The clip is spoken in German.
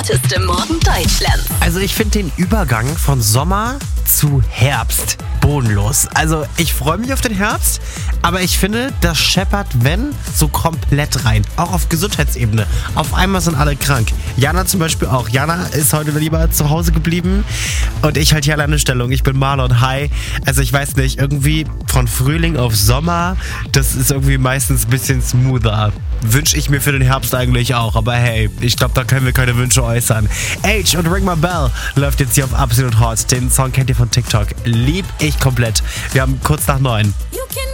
Morgen Deutschlands. Also ich finde den Übergang von Sommer zu Herbst bodenlos. Also ich freue mich auf den Herbst, aber ich finde, das scheppert, wenn, so komplett rein. Auch auf Gesundheitsebene. Auf einmal sind alle krank. Jana zum Beispiel auch. Jana ist heute lieber zu Hause geblieben und ich halte hier alleine Stellung. Ich bin Marlon. Hi. Also ich weiß nicht, irgendwie von Frühling auf Sommer, das ist irgendwie meistens ein bisschen smoother. Wünsche ich mir für den Herbst eigentlich auch. Aber hey, ich glaube, da können wir keine Wünsche äußern. Age und Ring My Bell läuft jetzt hier auf Absolut Hot. Den Song kennt ihr von TikTok. Lieb ich komplett. Wir haben kurz nach 9.